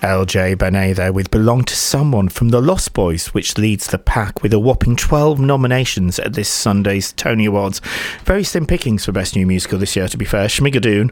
LJ Benet there with Belong to Someone from The Lost Boys, which leads the pack with a whopping 12 nominations at this Sunday's Tony Awards. Very slim pickings for Best New Musical this year, to be fair. Schmigadoon,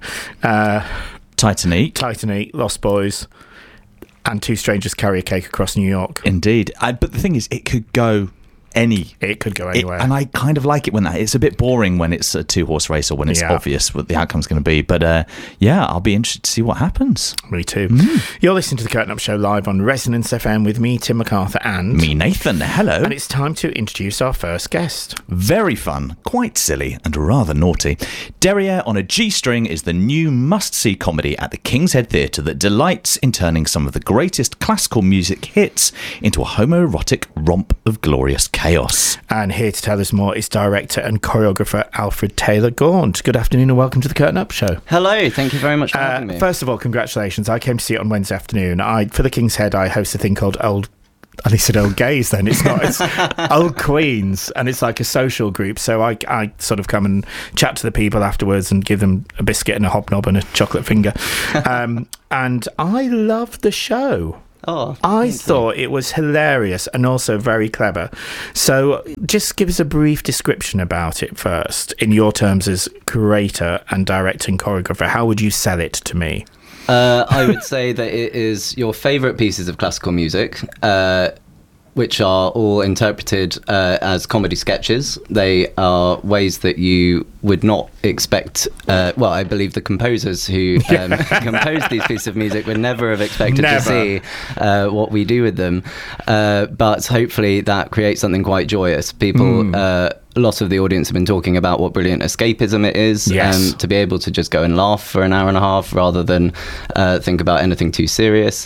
Titanic, Lost Boys, and Two Strangers Carry a Cake Across New York. Indeed. But the thing is, it could go anywhere. And I kind of like it when it's a bit boring when it's a two-horse race or when it's obvious what the outcome's going to be. But I'll be interested to see what happens. Me too. You're listening to The Curtain Up Show live on Resonance FM with me, Tim MacArthur, and me, Nathan. Hello. And it's time to introduce our first guest. Very fun, quite silly, and rather naughty. Derriere on a G-String is the new must-see comedy at the King's Head Theatre that delights in turning some of the greatest classical music hits into a homoerotic romp of glorious chaos. And here to tell us more is director and choreographer Alfred Taylor Gaunt. Good afternoon and welcome to the Curtain Up Show. Hello, thank you very much for having me. First of all, congratulations. I came to see it on Wednesday afternoon. For the King's Head, I host a thing called Old Gays then. It's not. It's Old Queens, and it's like a social group. So I sort of come and chat to the people afterwards and give them a biscuit and a hobnob and a chocolate finger. And I love the show. I thought it was hilarious and also very clever. So just give us a brief description about it first, in your terms as curator and directing choreographer. How would you sell it to me? I would say that it is your favourite pieces of classical music, which are all interpreted as comedy sketches. They are ways that you would not expect. I believe the composers who composed these pieces of music would never have expected to see what we do with them. But hopefully that creates something quite joyous. People... lots of the audience have been talking about what brilliant escapism it is, to be able to just go and laugh for an hour and a half rather than think about anything too serious.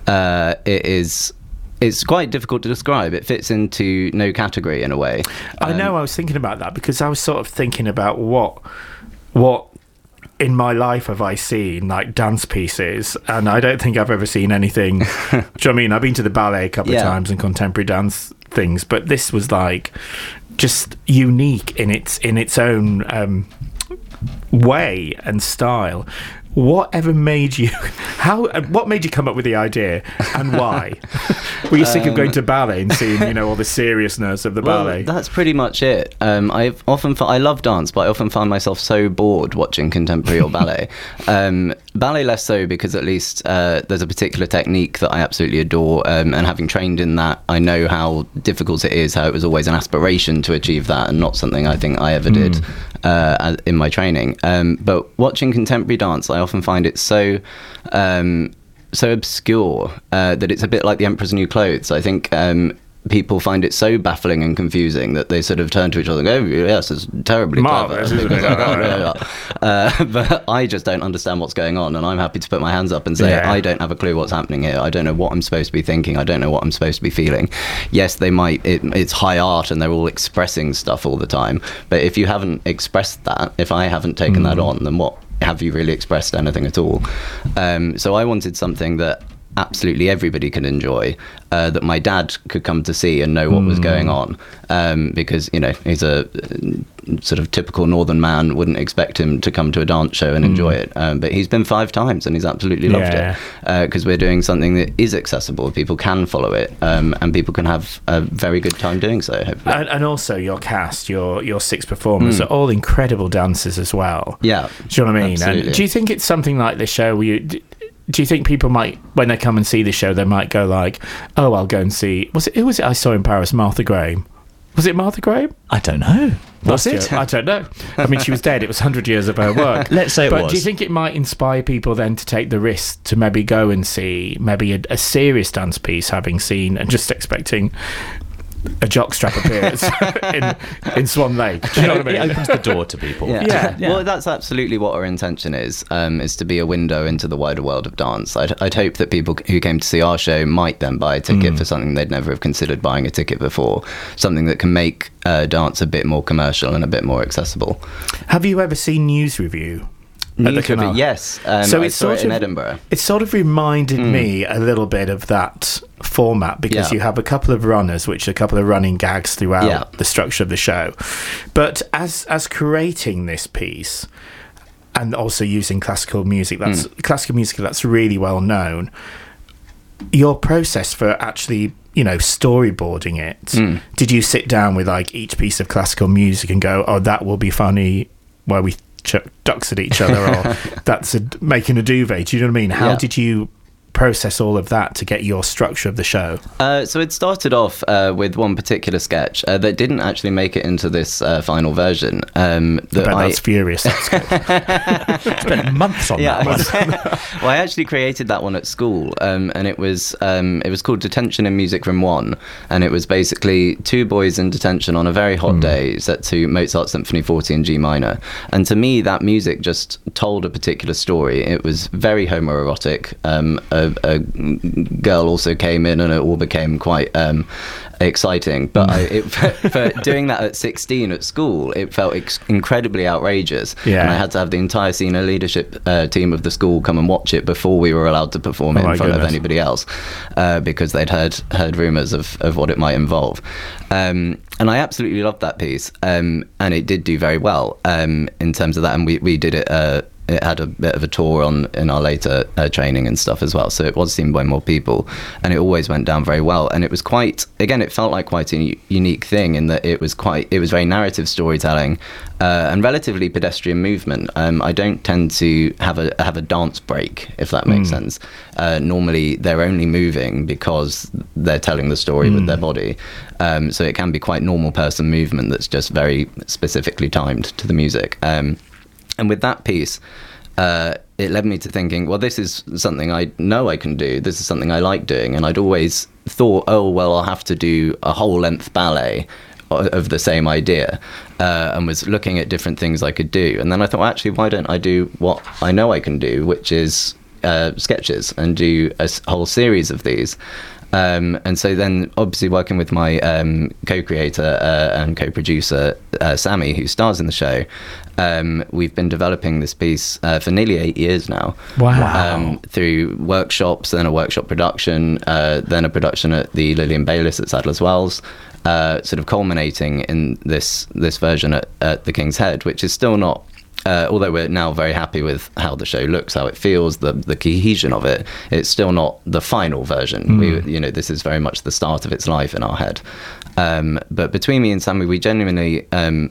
It's quite difficult to describe. It fits into no category in a way. I know, I was thinking about that because I was sort of thinking about what in my life have I seen, like, dance pieces, and I don't think I've ever seen anything. Do you know what I mean? I've been to the ballet a couple of times and contemporary dance things, but this was like just unique in its own way and style. What made you come up with the idea, and why? Were you sick of going to ballet and seeing, all the seriousness of the ballet? That's pretty much it. I love dance, but I often find myself so bored watching contemporary or ballet. Ballet less so, because at least there's a particular technique that I absolutely adore, and having trained in that, I know how difficult it is, how it was always an aspiration to achieve that, and not something I think I ever did in my training. But watching contemporary dance, I often find it so obscure that it's a bit like The Emperor's New Clothes. I think people find it so baffling and confusing that they sort of turn to each other and go, oh, yes, it's terribly marvelous, clever. But I just don't understand what's going on, and I'm happy to put my hands up and say, I don't have a clue what's happening here. I don't know what I'm supposed to be thinking. I don't know what I'm supposed to be feeling. Yes, it's high art and they're all expressing stuff all the time, but if you haven't expressed that, if I haven't taken that on, then what have you really expressed anything at all? So I wanted something that absolutely everybody could enjoy, that my dad could come to see and know what was going on, because he's a sort of typical northern man, wouldn't expect him to come to a dance show and enjoy it, but he's been 5 times and he's absolutely loved it, because we're doing something that is accessible. People can follow it, and people can have a very good time doing so, hopefully. And also your cast, your 6 performers are all incredible dancers as well. Do you know what I mean? Absolutely. And do you think it's something like this show where do you think people might, when they come and see the show, they might go like, oh, I'll go and see... Who was it I saw in Paris? Martha Graham. Was it Martha Graham? I don't know. Was it? I don't know. I mean, she was dead. It was 100 years of her work. Let's say it was. But do you think it might inspire people then to take the risk to maybe go and see maybe a serious dance piece, having seen and just expecting a jockstrap appears in Swan Lake? Do you know what I mean? It opens the door to people. Yeah. Well, that's absolutely what our intention is to be a window into the wider world of dance. I'd hope that people who came to see our show might then buy a ticket for something they'd never have considered buying a ticket before, something that can make dance a bit more commercial and a bit more accessible. Have you ever seen News Review? Yes. So I saw it in Edinburgh. It sort of reminded me a little bit of that format, because you have a couple of runners, which are a couple of running gags throughout the structure of the show. But as creating this piece, and also using classical music that's really well known, your process for actually, storyboarding it, did you sit down with like each piece of classical music and go, oh, that will be funny where we chuck ducks at each other, or that's making a duvet? Do you know what I mean? How did you process all of that to get your structure of the show? So it started off with one particular sketch that didn't actually make it into this final version. That's furious. Spent months on that one. Well, I actually created that one at school, and it was called Detention in Music Room 1, and it was basically two boys in detention on a very hot day set to Mozart Symphony 40 in G minor. And to me, that music just told a particular story. It was very homoerotic. A girl also came in, and it all became quite exciting. But for doing that at 16 at school, it felt incredibly outrageous. Yeah. And I had to have the entire senior leadership team of the school come and watch it before we were allowed to perform it in front of anybody else, because they'd heard rumours of what it might involve. And I absolutely loved that piece, and it did do very well in terms of that. And we did it. It had a bit of a tour in our later training and stuff as well, so it was seen by more people, and it always went down very well. And it was it felt like quite a unique thing in that it was very narrative storytelling and relatively pedestrian movement. I don't tend to have a dance break, if that makes sense. Normally they're only moving because they're telling the story with their body, so it can be quite normal person movement that's just very specifically timed to the music. And with that piece, it led me to thinking, well, this is something I know I can do. This is something I like doing. And I'd always thought, oh, well, I'll have to do a whole length ballet of the same idea, and was looking at different things I could do. And then I thought, actually, why don't I do what I know I can do, which is sketches, and do a whole series of these. And so then, obviously, working with my co-creator and co-producer, Sammy, who stars in the show, we've been developing this piece for nearly 8 years now. Wow. Through workshops, then a workshop production, then a production at the Lillian Baylis at Sadler's Wells, sort of culminating in this version at the King's Head, which is still not... although we're now very happy with how the show looks, how it feels, the cohesion of it, it's still not the final version. This is very much the start of its life in our head. But between me and Sammy, we genuinely,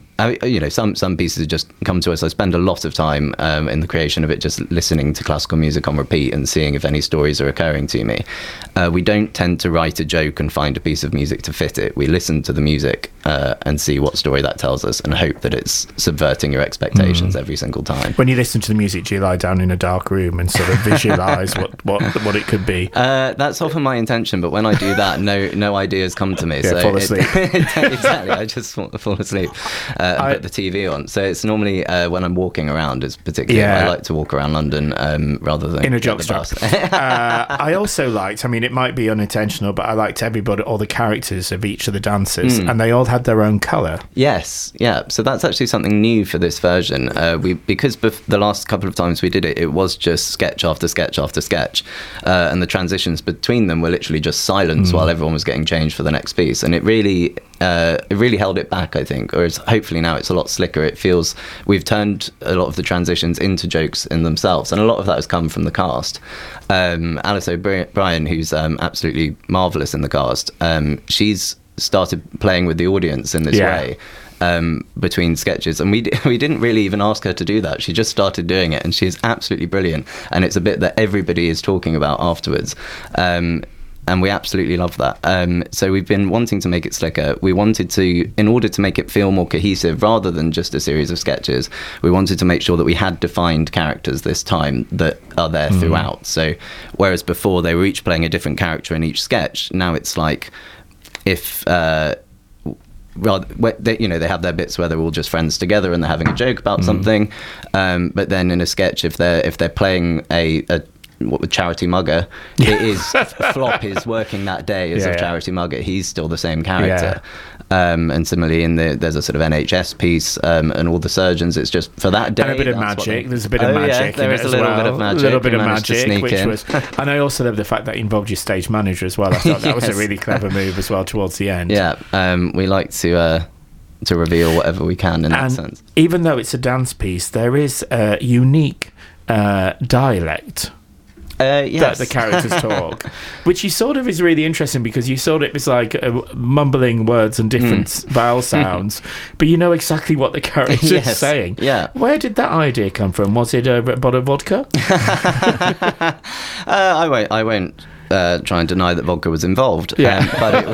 some pieces just come to us. I spend a lot of time in the creation of it just listening to classical music on repeat and seeing if any stories are occurring to me. We don't tend to write a joke and find a piece of music to fit it. We listen to the music and see what story that tells us, and hope that it's subverting your expectations every single time. When you listen to the music, do you lie down in a dark room and sort of visualise what it could be? That's often my intention, but when I do that, no ideas come to me. Yeah, so fall asleep. Exactly, I just fall asleep and put the TV on. So it's normally when I'm walking around, is particularly. I like to walk around London rather than in a jockstrap. I also liked, it might be unintentional, but I liked all the characters of each of the dancers, and they all had their own colour. Yes, yeah. So that's actually something new for this version. Because the last couple of times we did it, it was just sketch after sketch after sketch, and the transitions between them were literally just silence while everyone was getting changed for the next piece, and it really held it back, I think. Or hopefully now it's a lot slicker. It feels we've turned a lot of the transitions into jokes in themselves, and a lot of that has come from the cast. Alice O'Brien, who's absolutely marvellous in the cast, she's started playing with the audience in this way. Between sketches, and we didn't really even ask her to do that. She just started doing it, and she's absolutely brilliant, and it's a bit that everybody is talking about afterwards, and we absolutely love that. So we've been wanting to make it slicker. We wanted to, in order to make it feel more cohesive rather than just a series of sketches, we wanted to make sure that we had defined characters this time that are there throughout. So whereas before they were each playing a different character in each sketch, now it's like if they have their bits where they're all just friends together and they're having a joke about something, but then in a sketch, if they're playing a charity mugger, it is Flop is working that day as a charity mugger. He's still the same character. And similarly, there's a sort of NHS piece, and all the surgeons. It's just for that day. And a bit of magic. There's a bit of magic. There is a little bit of magic. A little bit of magic, which was. And I also love the fact that you involved your stage manager as well. I thought that was a really clever move as well towards the end. Yeah, we like to reveal whatever we can in that sense. Even though it's a dance piece, there is a unique dialect Yes. that the characters talk, which you sort of is really interesting because you sort of it's like mumbling words and different vowel sounds, but you know exactly what the character's Yes. saying. Yeah. Where did that idea come from? Was it a bottle of vodka? I won't try and deny that vodka was involved. Yeah. But it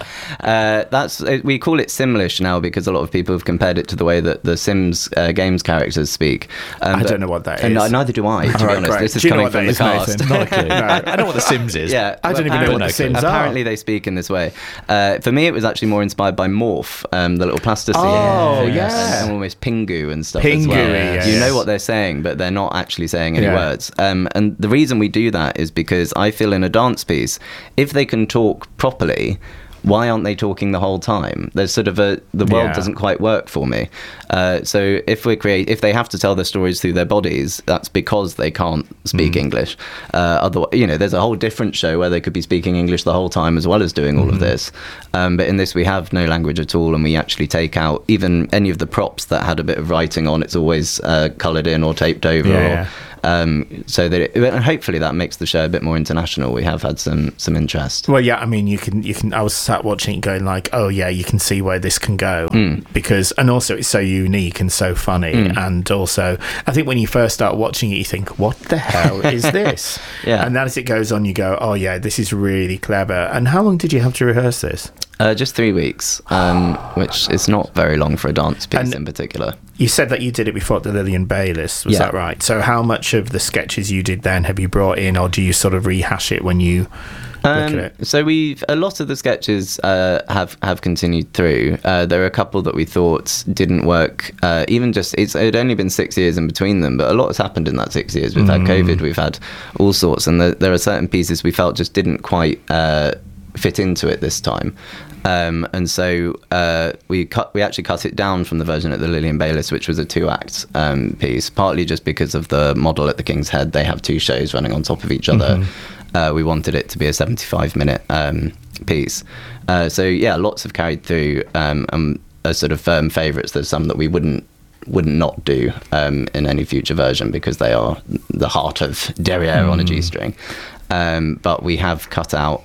was we call it Simlish now because a lot of people have compared it to the way that the Sims games characters speak. I don't know what that and is. neither do I, to be Right, honest. great. This is Do you know coming what from that the is, cast. Nathan? Not a clue. No. I know what The Sims is. Yeah, I don't even know what apparently- the Sims are. Apparently they speak in this way. For me, it was actually more inspired by Morph, the little plasticine. Oh, thing, yeah. and almost Pingu and stuff as Pingu, well. yes. You know what they're saying, but they're not actually saying any Yeah. words. And the reason we do that is because I feel in a dance piece, if they can talk properly, why aren't they talking the whole time? There's sort of the world Yeah. doesn't quite work for me. So if they have to tell their stories through their bodies, that's because they can't speak English. Otherwise, there's a whole different show where they could be speaking English the whole time as well as doing all of this. But in this, we have no language at all, and we actually take out even any of the props that had a bit of writing on. It's always coloured in or taped over. Yeah. So that and hopefully that makes the show a bit more international. We have had some interest. Well, yeah, I mean, you can. I was sat watching it, going like, "Oh yeah, you can see where this can go," because, and also it's so unique and so funny, and also I think when you first start watching it, you think, "What the hell is this?" Yeah. And then as it goes on, you go, "Oh yeah, this is really clever." And how long did you have to rehearse this? Just 3 weeks, which is not very long for a dance piece And- in particular. You said that you did it before at the Lillian Baylis, was Yeah. that right? So how much of the sketches you did then have you brought in, or do you sort of rehash it when you look at it? So a lot of the sketches have continued through. There are a couple that we thought didn't work. Even just it had only been 6 years in between them, but a lot has happened in that 6 years. We've had COVID, we've had all sorts, and there are certain pieces we felt just didn't quite fit into it this time. And so we actually cut it down from the version at the Lillian Baylis, which was a 2-act piece, partly just because of the model at the King's Head. They have 2 shows running on top of each other. We wanted it to be a 75-minute piece. So yeah, lots have carried through, and as sort of firm favourites. There's some that we wouldn't not do in any future version because they are the heart of Derriere on a G-string. But we have cut out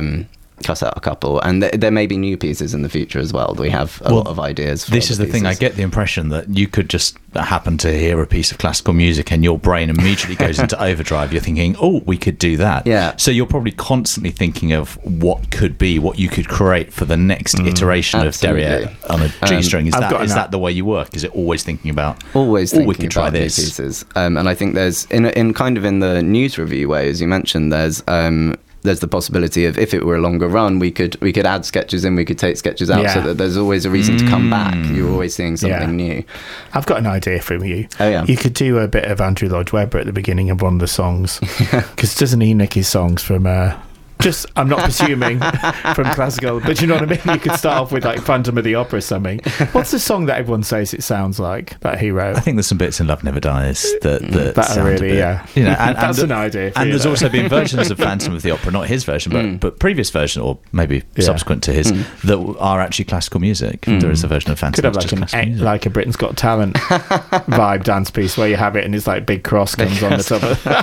a couple, and there may be new pieces in the future as well. We have a lot of ideas for This is other the thing. I pieces. get the impression that you could just happen to hear a piece of classical music and your brain immediately goes into overdrive. You're thinking, oh, we could do that. Yeah. So you're probably constantly thinking of what you could create for the next iteration Absolutely. of Derriere on a G-string. Is I've got that the way you work? Is it always thinking about, Always oh, thinking we could try about new this? pieces. And I think there's in kind of in the news review way, as you mentioned, there's the possibility of, if it were a longer run, we could add sketches in, we could take sketches out, so that there's always a reason to come back. You're always seeing something new. I've got an idea from you. Oh, yeah. You could do a bit of Andrew Lloyd Webber at the beginning of one of the songs, because doesn't he nick his songs from? I'm not presuming from classical, but you know what I mean? You could start off with like Phantom of the Opera or something. What's the song that everyone says it sounds like, that he wrote? I think there's some bits in Love Never Dies that That sound really, a bit, yeah. And That's an idea for And you, there's though. also been versions of Phantom of the Opera, not his version, but previous version, or maybe subsequent to his, that are actually classical music. There is a version of Phantom Could have that's just classical music. like a Britain's Got Talent vibe dance piece where you have it and it's like big cross comes on the top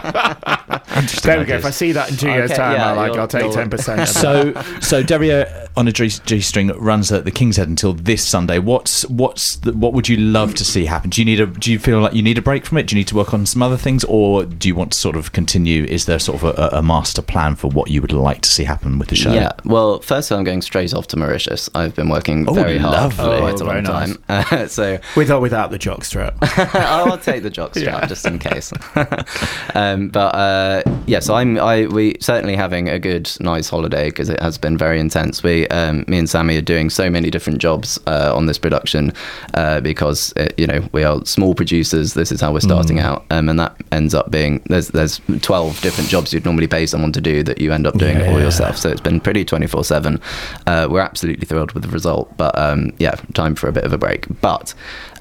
of There we go. If I see that in 2 years' time, yeah, I'll take 10%. So Derriere on a G-string runs at the King's Head until this Sunday. What would you love to see happen? Do you feel like you need a break from it? Do you need to work on some other things, or do you want to sort of continue? Is there sort of a master plan for what you would like to see happen with the show? Yeah, well, first I'm going straight off to Mauritius. I've been working very hard for lovely. quite a long very time. So With or without the jockstrap. I'll take the jockstrap just in case. So we certainly having a good, nice holiday because it has been very intense. Me and Sammy are doing so many different jobs on this production because we are small producers. This is how we're starting out, and that ends up being there's 12 different jobs you'd normally pay someone to do that you end up doing it all yourself. So it's been pretty 24/7. We're absolutely thrilled with the result, but time for a bit of a break. But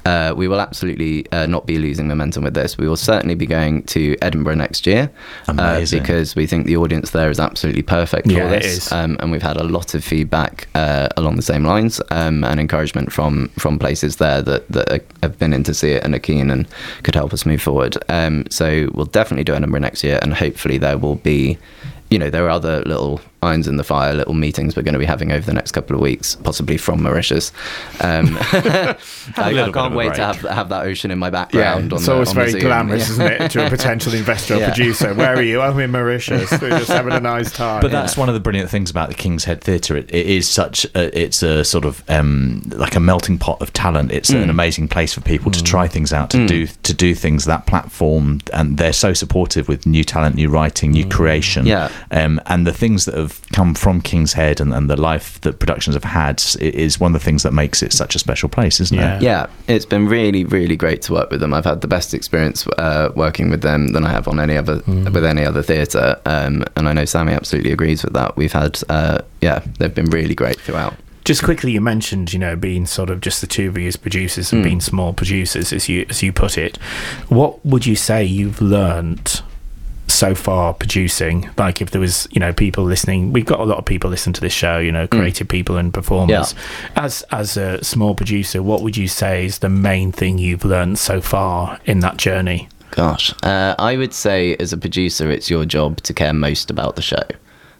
we will absolutely not be losing momentum with this. We will certainly be going to Edinburgh next year, because we think the audience there is absolutely perfect for this. It is. And we've had a lot of feedback along the same lines, and encouragement from places there that have been in to see it and are keen and could help us move forward. So we'll definitely do Edinburgh next year, and hopefully there will be, there are other little irons in the fire, little meetings we're going to be having over the next couple of weeks, possibly from Mauritius. I can't wait to have that ocean in my background. It's always very glamorous, isn't it, to a potential investor or producer? Where are you? I'm in Mauritius. We're just having a nice time. But that's one of the brilliant things about the King's Head Theatre. It is it's a sort of like a melting pot of talent. It's an amazing place for people to try things out, to do things. That platform, and they're so supportive with new talent, new writing, new creation. And the things that have come from King's Head and the life that productions have had is one of the things that makes it such a special place, isn't it? Yeah, it's been really, really great to work with them. I've had the best experience working with them than I have on any other with any other theatre, and I know Sammy absolutely agrees with that. We've had they've been really great throughout. Just quickly, you mentioned, being sort of just the two of you as producers and being small producers, as you put it. What would you say you've learnt so far producing? Like, if there was people listening, we've got a lot of people listen to this show, creative people and performers. As a small producer, what would you say is the main thing you've learned so far in that journey? Gosh, I would say as a producer, it's your job to care most about the show.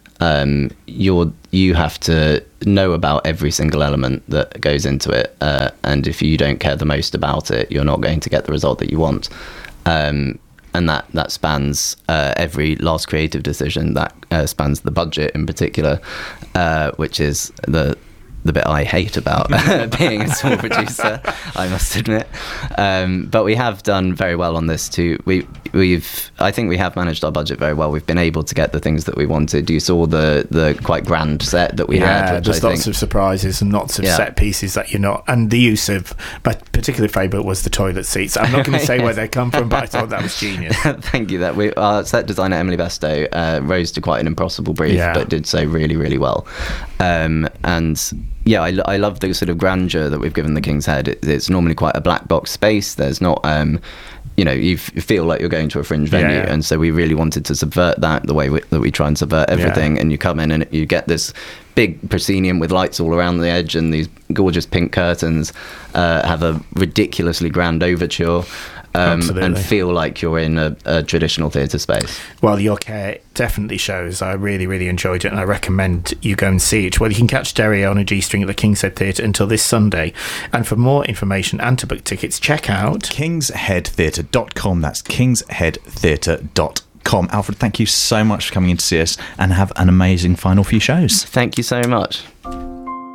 You have to know about every single element that goes into it, and if you don't care the most about it, you're not going to get the result that you want. And that spans every last creative decision. That spans the budget in particular, which is the bit I hate about being a small producer, I must admit. But we have done very well on this too. I think we have managed our budget very well. We've been able to get the things that we wanted. You saw the quite grand set that we had. Which there's lots of surprises and lots of set pieces that you're not. And the use of, my particular favourite was the toilet seats. I'm not going to say where they come from, but I thought that was genius. Thank you. Our set designer Emily Bestow rose to quite an impossible brief, but did so really, really well. I love the sort of grandeur that we've given the King's Head. It's normally quite a black box space. There's not, you feel like you're going to a fringe venue. And so we really wanted to subvert that, the way that we try and subvert everything. And you come in and you get this big proscenium with lights all around the edge and these gorgeous pink curtains, have a ridiculously grand overture. And feel like you're in a traditional theatre space. Well, your care definitely shows. I really, really enjoyed it, and I recommend you go and see it. Well, you can catch Derry on a G-string at the King's Head Theatre until this Sunday. And for more information and to book tickets, check out kingsheadtheatre.com. That's kingsheadtheatre.com. Alfred, thank you so much for coming in to see us, and have an amazing final few shows. Thank you so much.